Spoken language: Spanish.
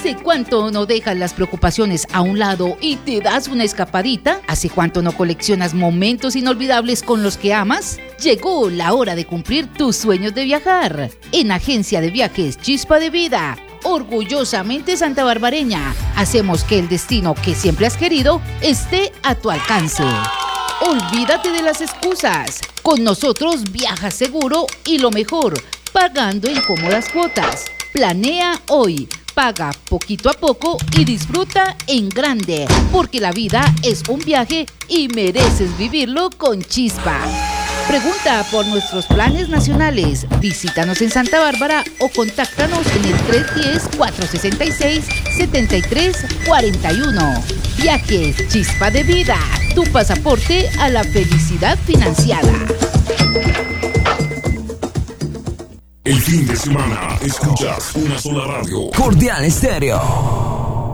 ¿Hace cuánto no dejas las preocupaciones a un lado y te das una escapadita? ¿Hace cuánto no coleccionas momentos inolvidables con los que amas? Llegó la hora de cumplir tus sueños de viajar. En Agencia de Viajes Chispa de Vida, orgullosamente santabarbareña, hacemos que el destino que siempre has querido esté a tu alcance. Olvídate de las excusas. Con nosotros viajas seguro y lo mejor, pagando en cómodas cuotas. Planea hoy, paga poquito a poco y disfruta en grande, porque la vida es un viaje y mereces vivirlo con chispa. Pregunta por nuestros planes nacionales, visítanos en Santa Bárbara o contáctanos en el 310-466-7341. Viajes Chispa de Vida, tu pasaporte a la felicidad financiada. El fin de semana escuchas una sola radio. Cordial Estéreo.